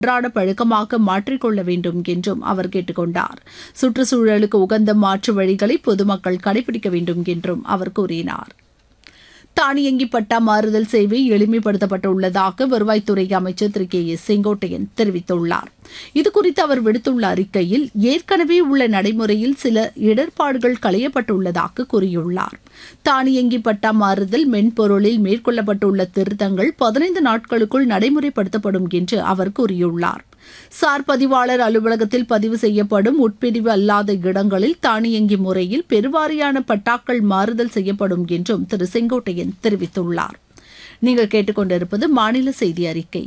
அன்றாட பழக்கமாக மாற்றிக்கொள்ள வேண்டும் என்றும் அவர் கேட்டுக் கொண்டார். சுற்றுச்சூழலுக்கு உகந்த மாற்று வழிகளை பொதுமக்கள் கடைபிடிக்க வேண்டும் என்றும் அவர் கூறினார். தானியங்கி பட்டா மாறுதல் சேவை எளிமைப்படுத்தப்பட்டுள்ளதாக வருவாய்த்துறை அமைச்சர் திரு கே.ஏ. செங்கோட்டையன் தெரிவித்துள்ளார். இதுகுறித்து அவர் விடுத்துள்ள அறிக்கையில் ஏற்கனவே உள்ள நடைமுறையில் சில இடர்பாடுகள் களையப்பட்டுள்ளதாக கூறியுள்ளார். தானியங்கி பட்டா மாறுதல் மென்பொருளில் மேற்கொள்ளப்பட்டுள்ள திருத்தங்கள் 15 நாட்களுக்குள் நடைமுறைப்படுத்தப்படும் என்று அவர் கூறியுள்ளார். சார் பதிவாளர் அலுவலகத்தில் பதிவு செய்யப்படும் உட்பிரிவு அல்லாத இடங்களில் தானியங்கி முறையில் பெருவாரியான பட்டாக்கள் மாறுதல் செய்யப்படும் என்றும் திரு செங்கோட்டையன் தெரிவித்துள்ளார். நீங்கள் கேட்டுக்கொண்டிருப்பது மாநில செய்தி அறிக்கை.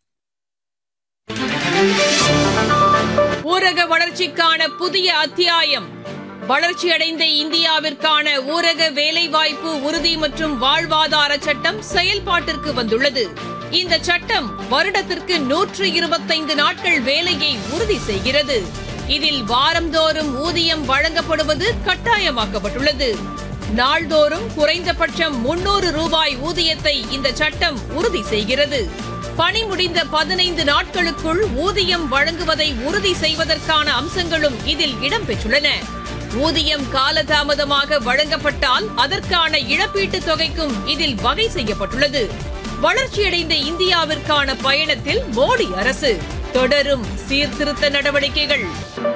ஊரக வளர்ச்சிக்கான புதிய அத்தியாயம். வளர்ச்சியடைந்த இந்தியாவிற்கான ஊரக வேலைவாய்ப்பு உறுதி மற்றும் வாழ்வாதார சட்டம் செயல்பாட்டிற்கு வந்துள்ளது. இந்த சட்டம் வருடத்திற்கு 125 நாட்கள் வேலையை உறுதி செய்கிறது. இதில் வாரந்தோறும் ஊதியம் வழங்கப்படுவது கட்டாயமாக்கப்பட்டுள்ளது. நாள்தோறும் குறைந்தபட்சம் 300 ரூபாய் ஊதியத்தை இந்த சட்டம் உறுதி செய்கிறது. பணி முடிந்த 15 நாட்களுக்குள் ஊதியம் வழங்குவதை உறுதி செய்வதற்கான அம்சங்களும் இதில் இடம்பெற்றுள்ளன. ஊதியம் காலதாமதமாக வழங்கப்பட்டால் அதற்கான இழப்பீட்டுத் தொகைக்கும் இதில் வகை செய்யப்பட்டுள்ளது. வளர்ச்சியடைந்த இந்தியாவிற்கான பயணத்தில் மோடி அரசு தொடரும் சீர்திருத்த நடவடிக்கைகள்.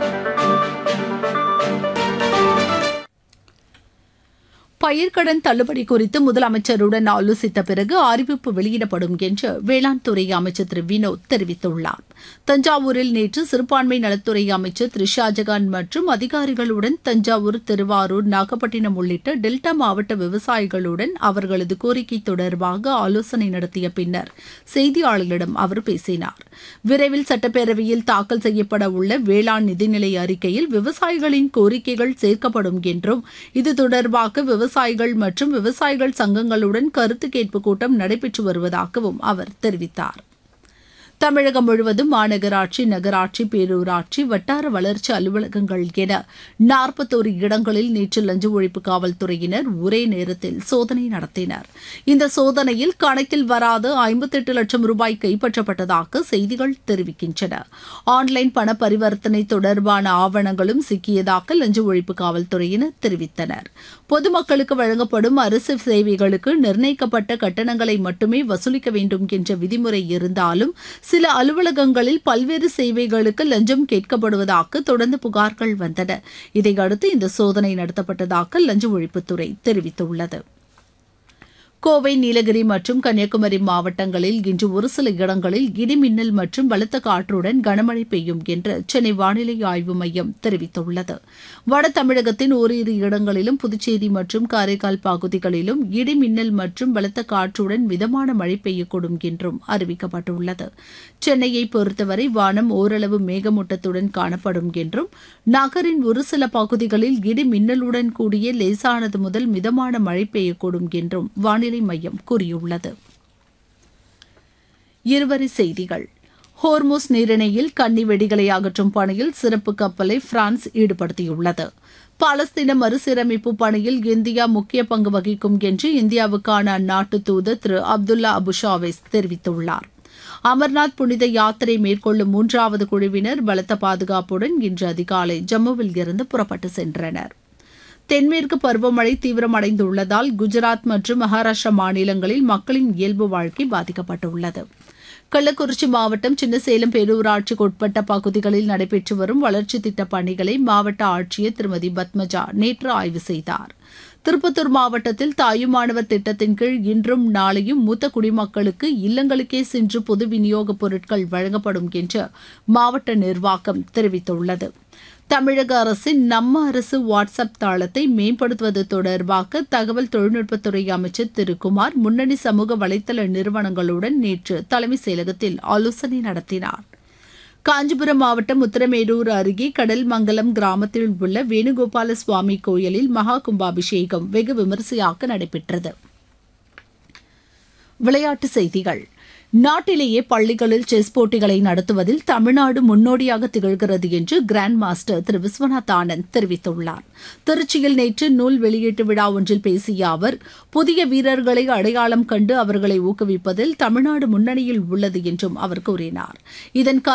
பயிர்க்கடன் தள்ளுபடி குறித்து முதலமைச்சருடன் ஆலோசித்த பிறகு அறிவிப்பு வெளியிடப்படும் என்று வேளாண் துறை அமைச்சர் திரு வினோத் தெரிவித்துள்ளார். தஞ்சாவூரில் நேற்று சிறுபான்மை நலத்துறை அமைச்சர் திரு ஷாஜகான் மற்றும் அதிகாரிகளுடன் தஞ்சாவூர், திருவாரூர், நாகப்பட்டினம் உள்ளிட்ட டெல்டா மாவட்ட விவசாயிகளுடன் அவர்களது கோரிக்கை தொடர்பாக ஆலோசனை நடத்திய பின்னர் செய்தியாளர்களிடம் அவர் பேசினார். விரைவில் சட்டப்பேரவையில் தாக்கல் செய்யப்பட உள்ள வேளாண் நிதிநிலை அறிக்கையில் விவசாயிகளின் கோரிக்கைகள் சேர்க்கப்படும் என்றும் இது தொடர்பாக விவசாயிகள் மற்றும் விவசாயிகள் சங்கங்களுடன் கருத்து கேட்பு கூட்டம் நடைபெற்று வருவதாகவும் அவர் தெரிவித்தார். தமிழகம் முழுவதும் மாநகராட்சி, நகராட்சி, பேரூராட்சி, வட்டார வளர்ச்சி அலுவலகங்கள் என 41 இடங்களில் நேற்று லஞ்ச ஒழிப்பு காவல்துறையினர் ஒரே நேரத்தில் சோதனை நடத்தினர். இந்த சோதனையில் கணக்கில் வராத 58 லட்சம் ரூபாய் கைப்பற்றப்பட்டதாக செய்திகள் தெரிவிக்கின்றன. ஆன்லைன் பண பரிவர்த்தனை தொடர்பான ஆவணங்களும் சிக்கியதாக லஞ்ச ஒழிப்பு காவல்துறையினர் தெரிவித்தனர். பொதுமக்களுக்கு வழங்கப்படும் அரசு சேவைகளுக்கு நிர்ணயிக்கப்பட்ட கட்டணங்களை மட்டுமே வசூலிக்க வேண்டும் என்ற விதிமுறை இருந்தாலும் சில அலுவலகங்களில் பல்வேறு சேவைகளுக்கு லஞ்சம் கேட்கப்படுவதாக தொடர்ந்து புகார்கள் வந்தன. இதையடுத்து இந்த சோதனை நடத்தப்பட்டதாக லஞ்ச ஒழிப்புத்துறை தெரிவித்துள்ளது. கோவை, நீலகிரி மற்றும் கன்னியாகுமரி மாவட்டங்களில் இன்று ஒரு சில இடங்களில் இடிமின்னல் மற்றும் பலத்த காற்றுடன் கனமழை பெய்யும் என்று சென்னை வானிலை ஆய்வு மையம் தெரிவித்துள்ளது. வட தமிழகத்தின் ஓரிரு இடங்களிலும் புதுச்சேரி மற்றும் காரைக்கால் பகுதிகளிலும் இடிமின்னல் மற்றும் பலத்த காற்றுடன் மிதமான மழை பெய்யக்கூடும் என்றும் அறிவிக்கப்பட்டுள்ளது. சென்னையை பொறுத்தவரை வானம் ஓரளவு மேகமூட்டத்துடன் காணப்படும் என்றும் நகரின் ஒரு சில பகுதிகளில் இடிமின்னலுடன் கூடிய லேசானது முதல் மிதமான மழை பெய்யக்கூடும் என்றும் வானிலை மையம் கூறியுள்ளது. இருவரி செய்திகள். ஹோர்முஸ் நீரிணையில் கன்னி வெடிகளை அகற்றும் பணியில் சிறப்பு கப்பலை பிரான்ஸ் ஈடுபடுத்தியுள்ளது. பாலஸ்தீன மறுசீரமைப்பு பணியில் இந்தியா முக்கிய பங்கு வகிக்கும் என்று இந்தியாவுக்கான அந்நாட்டு தூதர் திரு அப்துல்லா அபுஷாவேஸ் தெரிவித்துள்ளார். அமர்நாத் புனித யாத்திரை மேற்கொள்ளும் 3வது குழுவினர் பலத்த பாதுகாப்புடன் இன்று அதிகாலை ஜம்முவில் இருந்து புறப்பட்டு சென்றனர். தென்மேற்கு பருவமழை தீவிரமடைந்துள்ளதால் குஜராத் மற்றும் மகாராஷ்டிரா மாநிலங்களில் மக்களின் இயல்பு வாழ்க்கை பாதிக்கப்பட்டுள்ளது. கள்ளக்குறிச்சி மாவட்டம் சின்னசேலம் பேரூராட்சிக்கு உட்பட்ட பகுதிகளில் நடைபெற்று வரும் வளர்ச்சித் திட்டப் பணிகளை மாவட்ட ஆட்சியர் திருமதி பத்மஜா நேற்று ஆய்வு செய்தார். திருப்பத்தூர் மாவட்டத்தில் தாயுமானவர் திட்டத்தின் கீழ் இன்றும் நாளையும் மூத்த குடிமக்களுக்கு இல்லங்களுக்கே சென்று பொது விநியோகப் பொருட்கள் வழங்கப்படும் என்று மாவட்ட நிர்வாகம் தெரிவித்துள்ளது. தமிழக அரசின் நம்ம அரசு வாட்ஸ்அப் தளத்தை மேம்படுத்துவது தொடர்பாக தகவல் தொழில்நுட்பத்துறை அமைச்சர் திரு குமார் முன்னணி சமூக வலைதள நிறுவனங்களுடன் நேற்று தலைமைச் செயலகத்தில் ஆலோசனை நடத்தினார். காஞ்சிபுரம் மாவட்டம் உத்தரமேரூர் அருகே கடல்மங்கலம் கிராமத்தில் உள்ள வேணுகோபால சுவாமி கோயிலில் மகா கும்பாபிஷேகம் வெகு விமரிசையாக நடைபெற்றது. விளையாட்டுச் செய்திகள். நாட்டிலேயே பள்ளிகளில் செஸ் போட்டிகளை நடத்துவதில் தமிழ்நாடு முன்னோடியாக திகழ்கிறது என்று கிராண்ட் மாஸ்டர் திரு விஸ்வநாத் ஆனந்த் தெரிவித்துள்ளார். திருச்சியில் நேற்று நூல் வெளியீட்டு விழா ஒன்றில் பேசிய அவர், புதிய வீரர்களை அடையாளம் கண்டு அவர்களை ஊக்குவிப்பதில் தமிழ்நாடு முன்னணியில் உள்ளது என்றும் அவர் கூறினார். இதன்